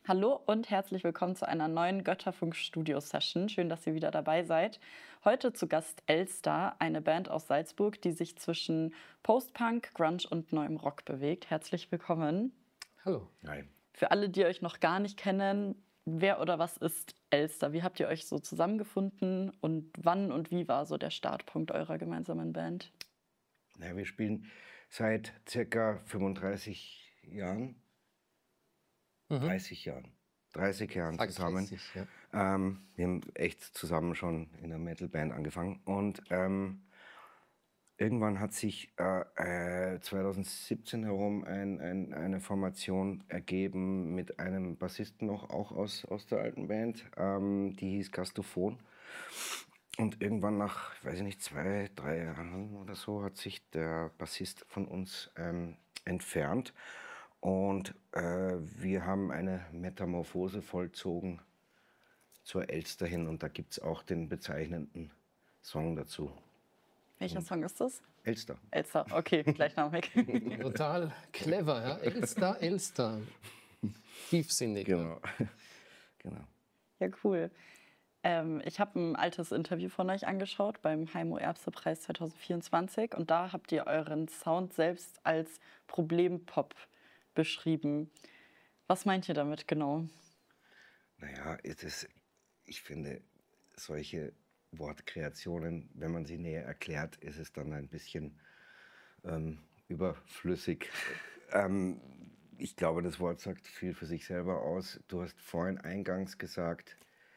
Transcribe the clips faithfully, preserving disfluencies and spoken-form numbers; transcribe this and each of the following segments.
Hallo und herzlich willkommen zu einer neuen Götterfunk-Studio-Session. Schön, dass ihr wieder dabei seid. Heute zu Gast Elster, eine Band aus Salzburg, die sich zwischen Post-Punk, Grunge und neuem Rock bewegt. Herzlich willkommen. Hallo. Hi. Für alle, die euch noch gar nicht kennen, wer oder was ist Elster? Wie habt ihr euch so zusammengefunden und wann und wie war so der Startpunkt eurer gemeinsamen Band? Ja, wir spielen seit circa fünfunddreißig Jahren, Mhm. dreißig Jahren, dreißig Jahren Sag zusammen. dreißig, ja. Ähm, wir haben echt zusammen schon in einer Metalband angefangen und ähm, irgendwann hat sich äh, äh, zweitausendsiebzehn herum ein, ein, eine Formation ergeben mit einem Bassisten noch, auch aus, aus der alten Band, ähm, die hieß Gastophon. Und irgendwann nach, ich weiß nicht, zwei, drei Jahren oder so, hat sich der Bassist von uns ähm, entfernt. Und äh, wir haben eine Metamorphose vollzogen zur Elster hin. Und da gibt es auch den bezeichnenden Song dazu. Welcher Song ist das? Elster. Elster, okay, gleichnamig. Total clever, ja. Elster, Elster. Tiefsinnig. Genau. Genau. Ja, cool. Ähm, ich habe ein altes Interview von euch angeschaut beim Heimo Erbse-Preis zwanzig vierundzwanzig und da habt ihr euren Sound selbst als Problempop beschrieben. Was meint ihr damit genau? Naja, es ist, ich finde, solche Wortkreationen, wenn man sie näher erklärt, ist es dann ein bisschen ähm, überflüssig. ähm, ich glaube, das Wort sagt viel für sich selber aus. Du hast vorhin eingangs gesagt,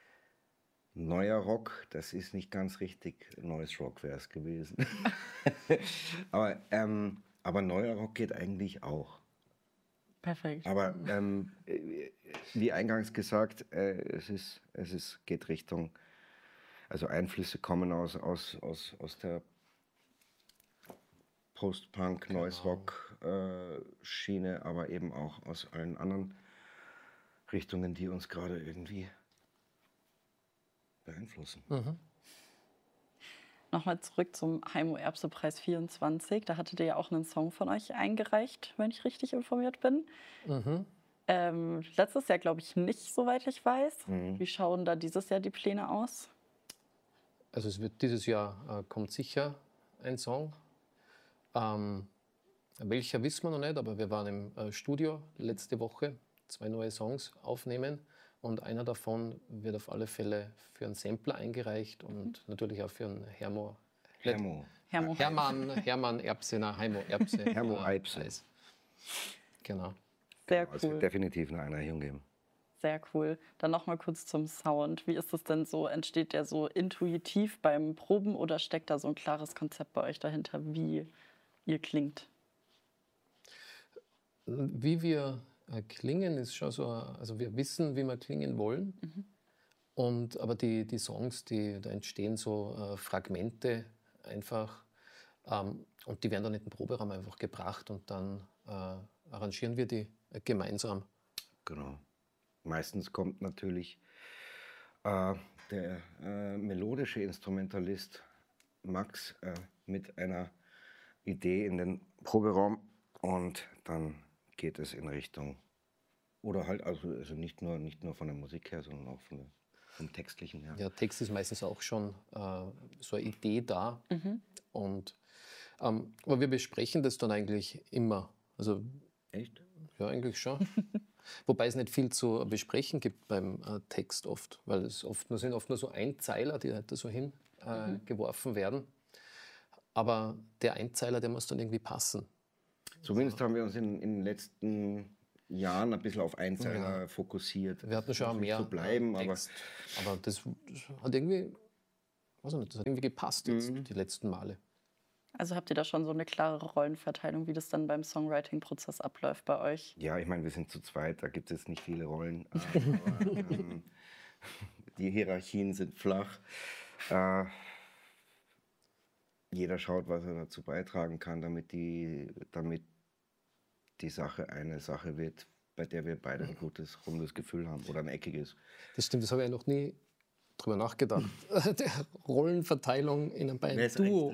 neuer Rock, das ist nicht ganz richtig. Neues Rock wäre es gewesen. aber, ähm, aber neuer Rock geht eigentlich auch. Perfekt. Aber ähm, wie eingangs gesagt, äh, es, ist, es ist, geht Richtung, also Einflüsse kommen aus, aus, aus, aus der Post-Punk, Genau. Noise Rock äh, Schiene, aber eben auch aus allen anderen Richtungen, die uns gerade irgendwie beeinflussen. Mhm. Nochmal zurück zum Heimo Erbse-Preis vierundzwanzig. Da hattet ihr ja auch einen Song von euch eingereicht, wenn ich richtig informiert bin. Mhm. Ähm, letztes Jahr glaube ich nicht, soweit ich weiß. Mhm. Wie schauen da dieses Jahr die Pläne aus? Also es wird dieses Jahr äh, kommt sicher ein Song. Ähm, welcher wissen wir noch nicht, aber wir waren im äh, Studio letzte Woche, zwei neue Songs aufnehmen und einer davon wird auf alle Fälle für einen Sampler eingereicht und mhm. natürlich auch für einen Hermo. Hermo. Hermo. Hermann, Hermann Erbse, na, Heimo Erbse. Hermo äh, Eibse. Eis. Genau. Sehr Also es cool. wird definitiv eine Einreichung geben. Sehr cool. Dann noch mal kurz zum Sound. Wie ist das denn so? Entsteht der so intuitiv beim Proben oder steckt da so ein klares Konzept bei euch dahinter, wie ihr klingt? Wie wir äh, klingen, ist schon so, also wir wissen, wie wir klingen wollen. Mhm. Und, aber die, die Songs, die, da entstehen so äh, Fragmente einfach. Ähm, und die werden dann in den Proberaum einfach gebracht und dann äh, arrangieren wir die äh, gemeinsam. Genau. Meistens kommt natürlich äh, der äh, melodische Instrumentalist Max äh, mit einer Idee in den Proberaum und dann geht es in Richtung, oder halt also, also nicht, nur, nicht nur von der Musik her, sondern auch von der, vom Textlichen her. Ja, Text ist meistens auch schon äh, so eine Idee da. Mhm. Und, ähm, aber wir besprechen das dann eigentlich immer. Also, Echt? ja, eigentlich schon. Wobei es nicht viel zu besprechen gibt beim äh, Text oft, weil es oft nur sind oft nur so Einzeiler, die halt da so hingeworfen äh, mhm. werden. Aber der Einzeiler, der muss dann irgendwie passen. Zumindest haben wir uns in, in den letzten Jahren ein bisschen auf Einzeiler ja. fokussiert. Wir hatten schon das mehr so bleiben, äh, Text, aber, aber das, das hat irgendwie, weiß ich nicht, das hat irgendwie gepasst jetzt mhm. die letzten Male. Also habt ihr da schon so eine klare Rollenverteilung, wie das dann beim Songwriting-Prozess abläuft bei euch? Ja, ich meine, wir sind zu zweit, da gibt es jetzt nicht viele Rollen. aber, ähm, die Hierarchien sind flach. Äh, jeder schaut, was er dazu beitragen kann, damit die, damit die Sache eine Sache wird, bei der wir beide ein gutes, rundes Gefühl haben oder ein eckiges. Das stimmt, das habe ich ja noch nie drüber nachgedacht. Die Rollenverteilung in einem beiden Duo.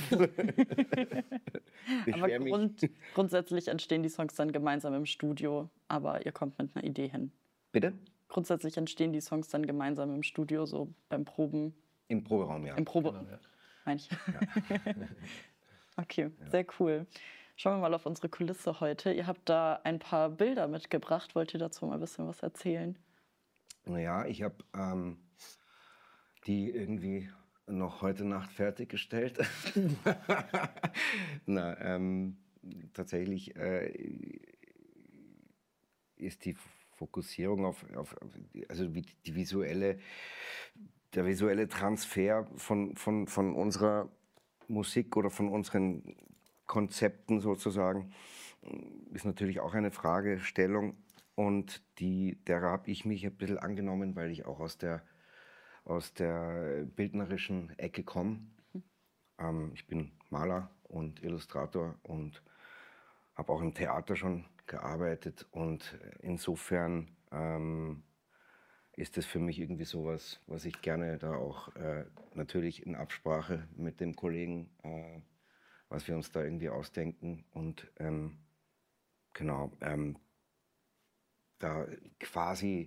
Aber grund, grundsätzlich entstehen die Songs dann gemeinsam im Studio, aber ihr kommt mit einer Idee hin. Bitte? Grundsätzlich entstehen die Songs dann gemeinsam im Studio, so beim Proben. Im Proberaum, ja. Im Probe, Genau, ja. meine ich. Okay, sehr cool. Schauen wir mal auf unsere Kulisse heute. Ihr habt da ein paar Bilder mitgebracht. Wollt ihr dazu mal ein bisschen was erzählen? Naja, ich habe ähm, die irgendwie noch heute Nacht fertiggestellt. Na, ähm, tatsächlich äh, ist die Fokussierung auf, auf auf die- also die, die visuelle, der visuelle Transfer von, von, von unserer Musik oder von unseren Konzepten sozusagen ist natürlich auch eine Fragestellung, und die, derer habe ich mich ein bisschen angenommen, weil ich auch aus der, aus der bildnerischen Ecke komme. Ähm, ich bin Maler und Illustrator und habe auch im Theater schon gearbeitet, und insofern ähm, ist das für mich irgendwie sowas, was ich gerne da auch äh, natürlich in Absprache mit dem Kollegen, äh, was wir uns da irgendwie ausdenken, und ähm, genau, ähm, da quasi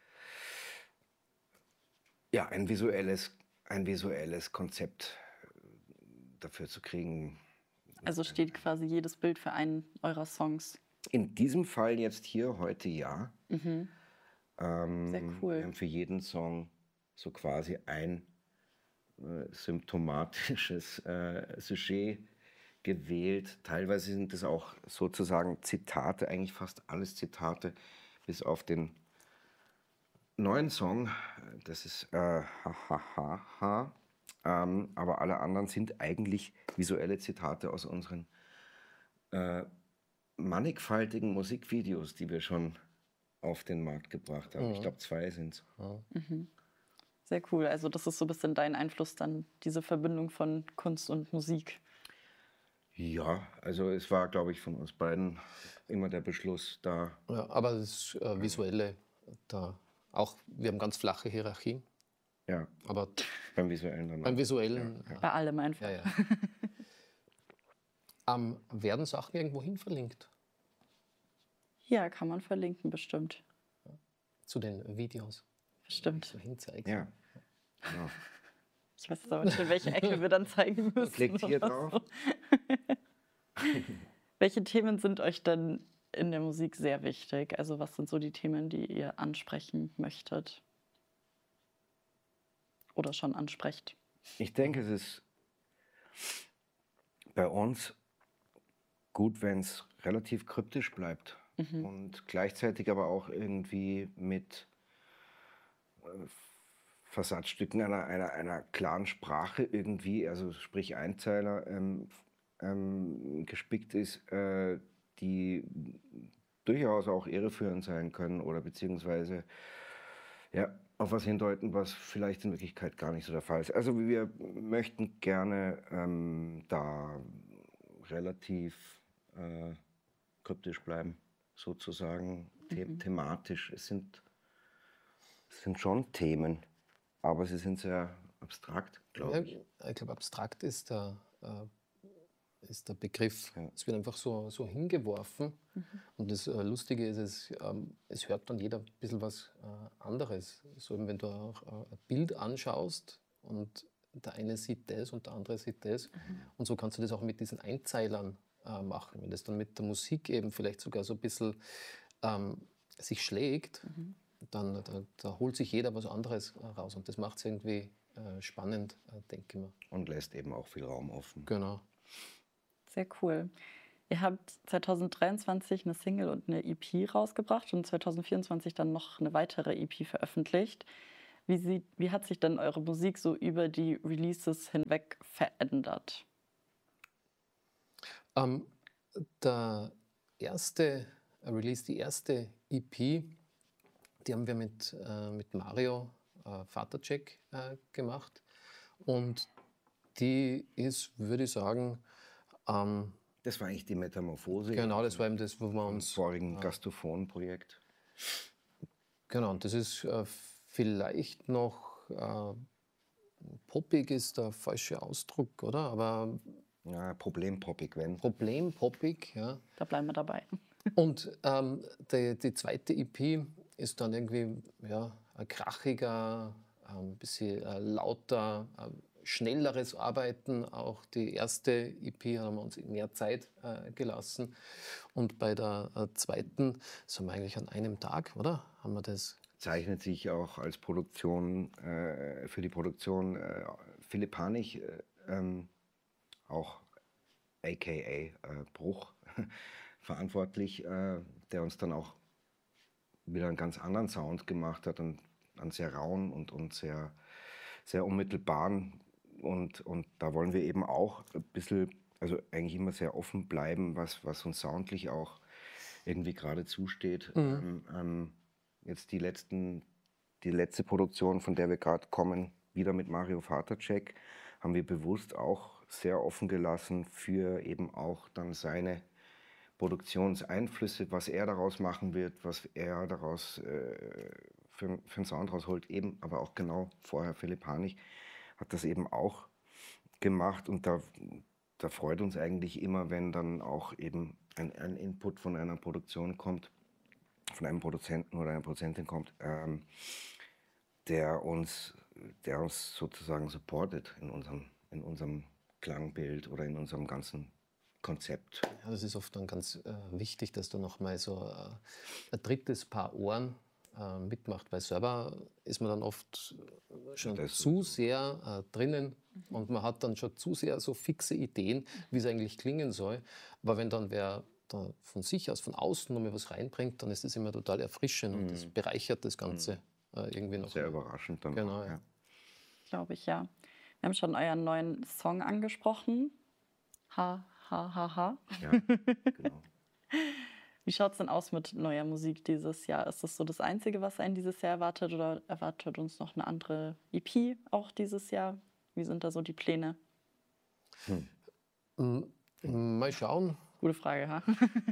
ja, ein visuelles, ein visuelles Konzept dafür zu kriegen. Also steht quasi jedes Bild für einen eurer Songs. In diesem Fall jetzt hier heute ja. Mhm. Ähm, Sehr cool. Wir haben für jeden Song so quasi ein äh, symptomatisches äh, Sujet gewählt. Teilweise sind es auch sozusagen Zitate, eigentlich fast alles Zitate, bis auf den neuen Song. Das ist äh, ha, ha, ha, ha. Ähm, aber alle anderen sind eigentlich visuelle Zitate aus unseren äh, mannigfaltigen Musikvideos, die wir schon auf den Markt gebracht haben. Ich glaube, zwei sind es. Sehr cool. Also das ist so ein bisschen dein Einfluss dann, diese Verbindung von Kunst und Musik. Ja, also es war, glaube ich, von uns beiden immer der Beschluss da. Ja, aber das äh, Visuelle, da auch, wir haben ganz flache Hierarchien, Ja, aber beim visuellen dann. beim Visuellen Bei allem einfach. ja, ja. ähm, werden Sachen irgendwo hin verlinkt Ja, kann man verlinken, bestimmt. zu den Videos, Bestimmt. so hinzeigst. Ja, genau. Ich weiß jetzt aber nicht, in welche Ecke wir dann zeigen müssen. Klickt hier oder drauf. so. Welche Themen sind euch denn in der Musik sehr wichtig? Also was sind so die Themen, die ihr ansprechen möchtet? Oder schon ansprecht? Ich denke, es ist bei uns gut, wenn es relativ kryptisch bleibt und gleichzeitig aber auch irgendwie mit äh, Versatzstücken einer, einer, einer klaren Sprache irgendwie, also sprich Einzeiler, ähm, ähm, gespickt ist, äh, die durchaus auch irreführend sein können oder beziehungsweise ja, auf was hindeuten, was vielleicht in Wirklichkeit gar nicht so der Fall ist. Also wir möchten gerne ähm, da relativ äh, kryptisch bleiben, sozusagen, the thematisch. Es sind, es sind schon Themen, aber sie sind sehr abstrakt, glaube Ja, ich. ich glaube, abstrakt ist der, äh, ist der Begriff. Ja. Es wird einfach so, so hingeworfen. Und das äh, Lustige ist, es, ähm, es hört dann jeder ein bisschen was äh, anderes. So eben, wenn du auch äh, ein Bild anschaust und der eine sieht das und der andere sieht das. Und so kannst du das auch mit diesen Einzeilern äh, machen. Wenn das dann mit der Musik eben vielleicht sogar so ein bisschen ähm, sich schlägt, dann da, da holt sich jeder was anderes äh, raus. Und das macht es irgendwie äh, spannend, äh, denke ich mir. Und lässt eben auch viel Raum offen. Genau. Sehr cool. Ihr habt zwanzig dreiundzwanzig eine Single und eine E P rausgebracht und zwanzig vierundzwanzig dann noch eine weitere E P veröffentlicht. Wie, sieht, wie hat sich denn eure Musik so über die Releases hinweg verändert? Ähm, der erste Release, die erste E P, die haben wir mit, äh, mit Mario äh, Vatercheck äh, gemacht. Und die ist, würde ich sagen, ähm, Das war eigentlich die Metamorphose genau, das war eben das, wo wir im uns. vorigen Gastophon-Projekt. Genau, und das ist äh, vielleicht noch äh, poppig ist der falsche Ausdruck, oder? Aber Ja, problempoppig, wenn. problempoppig, ja. Da bleiben wir dabei. Und ähm, die, die zweite E P ist dann irgendwie ja, ein krachiger, ein bisschen äh, lauter, ein schnelleres Arbeiten. Auch die erste E P haben wir uns mehr Zeit äh, gelassen. Und bei der äh, zweiten sind wir eigentlich an einem Tag, oder? Haben wir das? Zeichnet sich auch als Produktion, äh, für die Produktion äh, Philipp Hanich, äh, ähm, auch aka äh, Bruch, verantwortlich, äh, der uns dann auch wieder einen ganz anderen Sound gemacht hat und einen sehr rauen und, und sehr, sehr unmittelbaren. Und, und da wollen wir eben auch ein bisschen, also eigentlich immer sehr offen bleiben, was, was uns soundlich auch irgendwie gerade zusteht. Mhm. Ähm, ähm, jetzt die, letzten, die letzte Produktion, von der wir gerade kommen, wieder mit Mario Vatercheck, haben wir bewusst auch sehr offen gelassen für eben auch dann seine Produktionseinflüsse, was er daraus machen wird, was er daraus äh, für, für einen Sound rausholt, eben, aber auch genau vorher Philipp Hanich hat das eben auch gemacht und da, da freut uns eigentlich immer, wenn dann auch eben ein, ein Input von einer Produktion kommt, von einem Produzenten oder einer Produzentin kommt, ähm, der uns, der uns sozusagen supportet in unserem, in unserem Klangbild oder in unserem ganzen Konzept. Ja, das ist oft dann ganz äh, wichtig, dass da noch mal so äh, ein drittes Paar Ohren äh, mitmacht, weil selber ist man dann oft schon Das- zu sehr äh, drinnen und man hat dann schon zu sehr so fixe Ideen, wie es eigentlich klingen soll. Aber wenn dann wer da von sich aus, von außen noch mal was reinbringt, dann ist das immer total erfrischend und das bereichert das Ganze äh, irgendwie noch. Sehr mal. überraschend dann Genau, auch, ja. ja. Glaube ich, ja. Wir haben schon euren neuen Song angesprochen. Ha, ha, ha, ha. Ja, genau. Wie schaut es denn aus mit neuer Musik dieses Jahr? Ist das so das Einzige, was einen dieses Jahr erwartet oder erwartet uns noch eine andere E P auch dieses Jahr? Wie sind da so die Pläne? Mm, Mal schauen. Gute Frage, ha?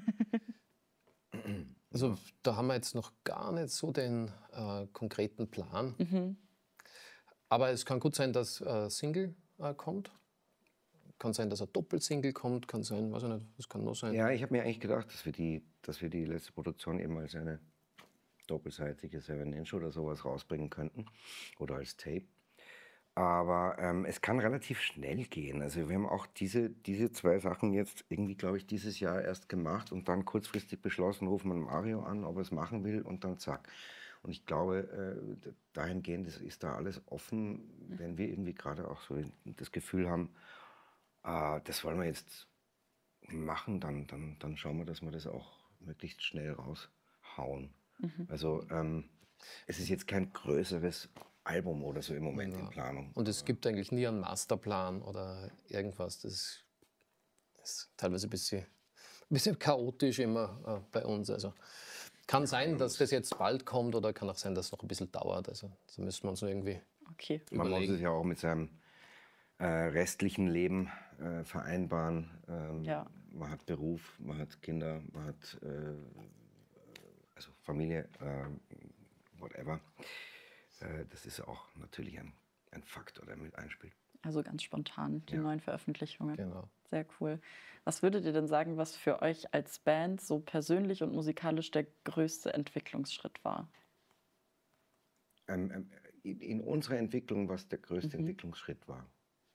Also da haben wir jetzt noch gar nicht so den äh, konkreten Plan. Mhm. Aber es kann gut sein, dass ein Single äh, kommt. Kann sein, dass ein Doppelsingle kommt. Kann sein, weiß ich nicht, was kann noch sein. Ja, ich habe mir eigentlich gedacht, dass wir, die, dass wir die letzte Produktion eben als eine doppelseitige Seven Inch oder sowas rausbringen könnten oder als Tape. Aber ähm, es kann relativ schnell gehen. Also wir haben auch diese, diese zwei Sachen jetzt irgendwie, glaube ich, dieses Jahr erst gemacht und dann kurzfristig beschlossen, rufen wir Mario an, ob er es machen will und dann zack. Und ich glaube, äh, dahingehend ist, ist da alles offen, wenn wir irgendwie gerade auch so das Gefühl haben, äh, das wollen wir jetzt machen, dann, dann, dann schauen wir, dass wir das auch möglichst schnell raushauen. Also ähm, es ist jetzt kein größeres Album oder so im Moment in Planung. Und es gibt eigentlich nie einen Masterplan oder irgendwas. Das ist teilweise ein bisschen, ein bisschen chaotisch immer äh, bei uns. Also kann sein, dass das jetzt bald kommt oder kann auch sein, dass es noch ein bisschen dauert. Also da müssen wir uns noch irgendwie Okay. Man muss überlegen. es ja auch mit seinem äh, restlichen Leben äh, vereinbaren. Ähm, Ja. Man hat Beruf, man hat Kinder, man hat äh, also Familie, äh, whatever. Äh, das ist auch natürlich ein, ein Faktor, der mit einspielt. Also ganz spontan, die Ja. neuen Veröffentlichungen. Genau. Sehr cool. Was würdet ihr denn sagen, was für euch als Band so persönlich und musikalisch der größte Entwicklungsschritt war? Ähm, ähm, in, in unserer Entwicklung, was der größte Entwicklungsschritt war.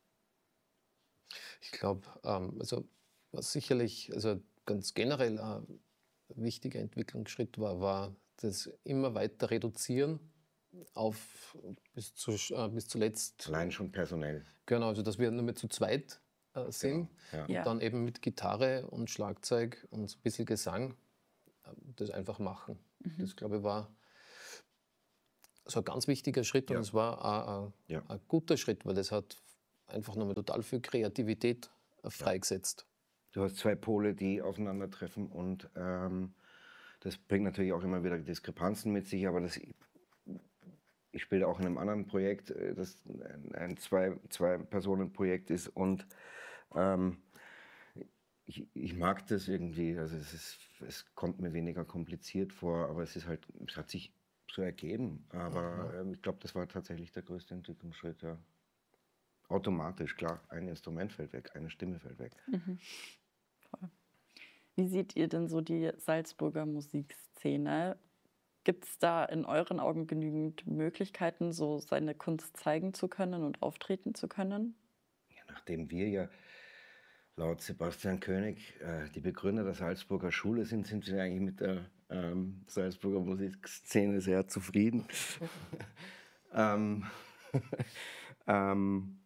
Ich glaube, ähm, also was sicherlich, also ganz generell ein wichtiger Entwicklungsschritt war, war das immer weiter reduzieren auf bis, zu, äh, bis zuletzt. Allein schon personell. Genau, also dass wir nur mehr zu zweit äh, sind. Ja. Ja. Und dann eben mit Gitarre und Schlagzeug und so ein bisschen Gesang äh, das einfach machen. Das, glaube ich, war so ein ganz wichtiger Schritt Ja. und es war ein, ein, Ja. ein guter Schritt, weil das hat einfach nochmal total viel Kreativität äh, freigesetzt. Du hast zwei Pole, die aufeinandertreffen und ähm, das bringt natürlich auch immer wieder Diskrepanzen mit sich, aber das, ich spiele auch in einem anderen Projekt, äh, das ein, ein zwei, Zwei-Personen-Projekt ist und ähm, ich, ich mag das irgendwie, also es, ist, es kommt mir weniger kompliziert vor, aber es ist halt, es hat sich so ergeben, aber ähm, ich glaube, das war tatsächlich der größte Entwicklungsschritt, ja. Automatisch, klar, ein Instrument fällt weg, eine Stimme fällt weg. Wie seht ihr denn so die Salzburger Musikszene Gibt es da in euren Augen genügend Möglichkeiten, so seine Kunst zeigen zu können und auftreten zu können? Ja, nachdem wir ja laut Sebastian König äh, die Begründer der Salzburger Schule sind, sind wir eigentlich mit der ähm, Salzburger Musikszene sehr zufrieden. ähm, ähm,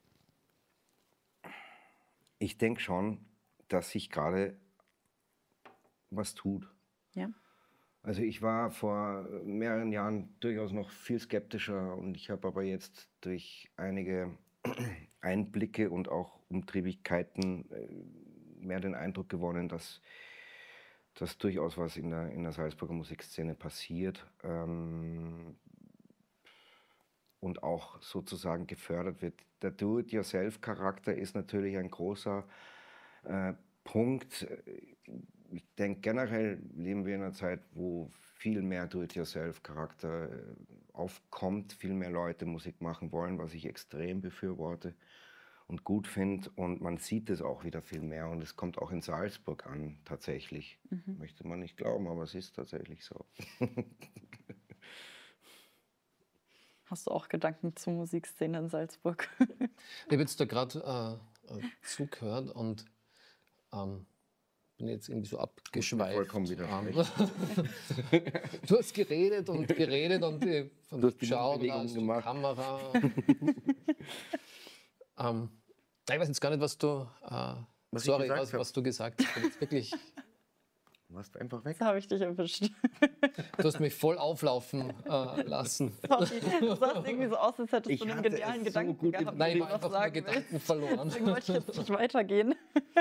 ich denke schon, dass sich gerade was tut. Ja. Also ich war vor mehreren Jahren durchaus noch viel skeptischer und ich habe aber jetzt durch einige Einblicke und auch Umtriebigkeiten äh, mehr den Eindruck gewonnen, dass, dass durchaus was in der, in der Salzburger Musikszene passiert ähm, und auch sozusagen gefördert wird. Der Do-it-yourself-Charakter ist natürlich ein großer äh, Punkt. Ich denke, generell leben wir in einer Zeit, wo viel mehr Do-it-yourself-Charakter äh, aufkommt, viel mehr Leute Musik machen wollen, was ich extrem befürworte und gut finde. Und man sieht es auch wieder viel mehr. Und es kommt auch in Salzburg an, tatsächlich. Mhm. Möchte man nicht glauben, aber es ist tatsächlich so. Hast du auch Gedanken zur Musikszene in Salzburg? Ich habe jetzt da gerade äh, äh, zugehört und ähm, bin jetzt irgendwie so abgeschweift. Vollkommen Ähm, du hast geredet und geredet und ich Du hast die geschaut und Mundbewegung hast die gemacht. Kamera. ähm, ich weiß jetzt gar nicht, was du, äh, Was ich sorry, gesagt was, hab. was du gesagt hast. Ich bin jetzt wirklich, Du warst einfach weg. Da habe ich dich erwischt. du hast mich voll auflaufen äh, lassen. Sorry, du sahst irgendwie so aus, als hättest Ich du einen hatte genialen es so Gedanken gut gehabt, Nein, ich den war du was einfach nur sagen Gedanken willst. verloren. Deswegen wollte ich jetzt nicht weitergehen.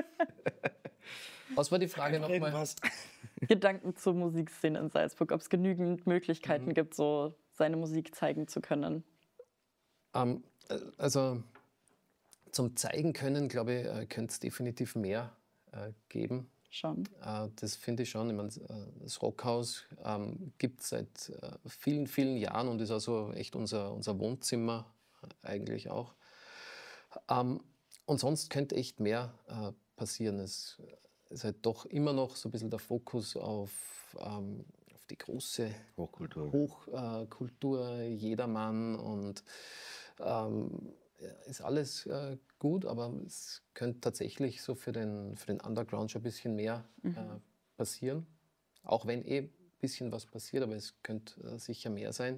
Was war die Frage nochmal? Irgendwas. Gedanken zur Musikszene in Salzburg, ob es genügend Möglichkeiten Mhm. gibt, so seine Musik zeigen zu können. Ähm, äh, also zum Zeigen können, glaube ich, äh, könnte es definitiv mehr äh, geben. Schon. Äh, das finde ich schon. Ich meine, äh, das Rockhaus ähm, gibt es seit äh, vielen, vielen Jahren und ist also echt unser, unser Wohnzimmer äh, eigentlich auch. Ähm, und sonst könnte echt mehr äh, passieren. Es ist halt doch immer noch so ein bisschen der Fokus auf, ähm, auf die große Hochkultur. Hochkultur, äh, Jedermann und ähm, ja, ist alles äh, gut, aber es könnte tatsächlich so für den, für den Underground schon ein bisschen mehr äh, passieren. Auch wenn eh ein bisschen was passiert, aber es könnte äh, sicher mehr sein.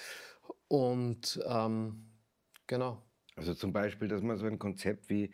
Und ähm, genau. Also zum Beispiel, dass man so ein Konzept wie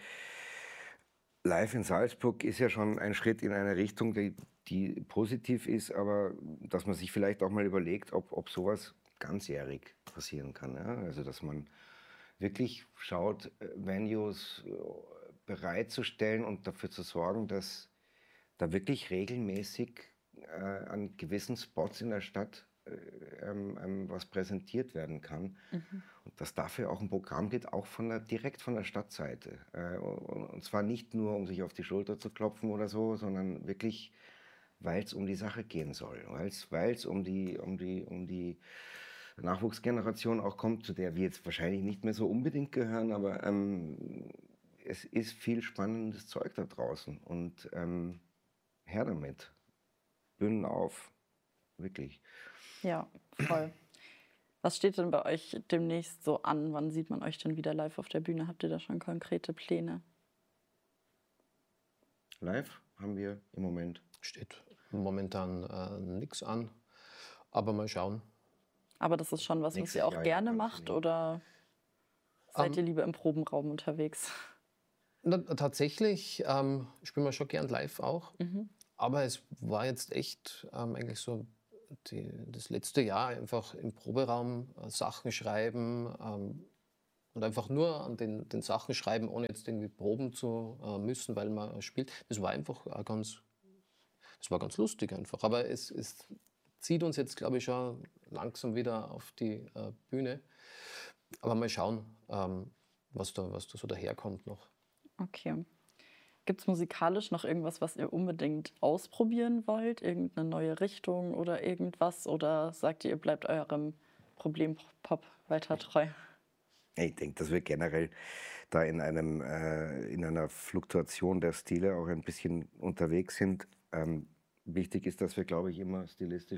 Live in Salzburg ist ja schon ein Schritt in eine Richtung, die, die positiv ist, aber dass man sich vielleicht auch mal überlegt, ob, ob sowas ganzjährig passieren kann. Ja? Also dass man wirklich schaut, äh, Venues äh, bereitzustellen und dafür zu sorgen, dass da wirklich regelmäßig äh, an gewissen Spots in der Stadt äh, ähm, ähm, was präsentiert werden kann. Und dass dafür auch ein Programm gibt, auch von der, direkt von der Stadtseite. Äh, und, und zwar nicht nur, um sich auf die Schulter zu klopfen oder so, sondern wirklich, weil es um die Sache gehen soll. Weil es um die, um, die, um die Nachwuchsgeneration auch kommt, zu der wir jetzt wahrscheinlich nicht mehr so unbedingt gehören, aber ähm, es ist viel spannendes Zeug da draußen. Und ähm, her damit. Bühnen auf. Wirklich. Ja, voll. Was steht denn bei euch demnächst so an? Wann sieht man euch denn wieder live auf der Bühne? Habt ihr da schon konkrete Pläne? Live haben wir im Moment. Steht momentan äh, nichts an, aber mal schauen. Aber das ist schon was, was Nächstes ihr auch Jahr gerne ganz macht, sicher. oder seid Ähm, ihr lieber im Probenraum unterwegs? Na, tatsächlich ähm, spielen wir schon gern live auch, Mhm. aber es war jetzt echt ähm, eigentlich so die, das letzte Jahr einfach im Proberaum äh, Sachen schreiben ähm, und einfach nur an den, den Sachen schreiben, ohne jetzt irgendwie proben zu äh, müssen, weil man spielt. Das war einfach äh, ganz, das war ganz lustig einfach. Aber es, es zieht uns jetzt, glaube ich, schon langsam wieder auf die äh, Bühne. Aber mal schauen, ähm, was, da, was da so daherkommt noch. Okay. Gibt es musikalisch noch irgendwas, was ihr unbedingt ausprobieren wollt? Irgendeine neue Richtung oder irgendwas? Oder sagt ihr, ihr bleibt eurem Problempop weiter treu? Ich denke, dass wir generell da in, einem, äh, in einer Fluktuation der Stile auch ein bisschen unterwegs sind. Ähm, wichtig ist, dass wir, glaube ich, immer stilistisch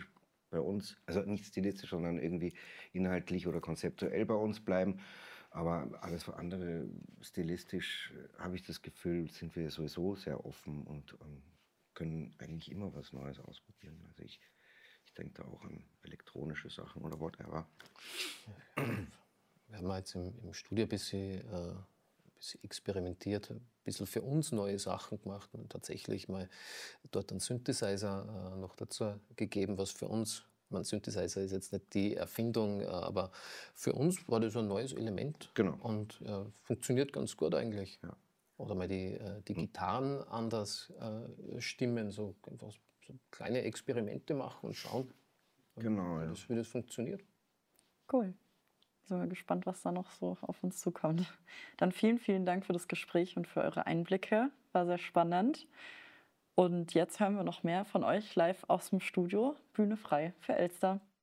bei uns, also nicht stilistisch, sondern irgendwie inhaltlich oder konzeptuell bei uns bleiben. Aber alles andere, stilistisch, äh, habe ich das Gefühl, sind wir sowieso sehr offen und ähm, können eigentlich immer was Neues ausprobieren. Also ich, ich denke da auch an elektronische Sachen oder whatever. Wir haben jetzt im, im Studio ein bisschen, äh, ein bisschen experimentiert, ein bisschen für uns neue Sachen gemacht und tatsächlich mal dort einen Synthesizer äh, noch dazu gegeben, was für uns, mein Synthesizer ist jetzt nicht die Erfindung, äh, aber für uns war das ein neues Element Genau. und äh, funktioniert ganz gut eigentlich. Ja. Oder mal die, äh, die Gitarren anders äh, stimmen, so einfach so kleine Experimente machen und schauen, Genau, wie, ja. das, wie das funktioniert. Cool. Sind wir gespannt, was da noch so auf uns zukommt. Dann vielen, vielen Dank für das Gespräch und für eure Einblicke. War sehr spannend. Und jetzt hören wir noch mehr von euch live aus dem Studio. Bühne frei für Elster.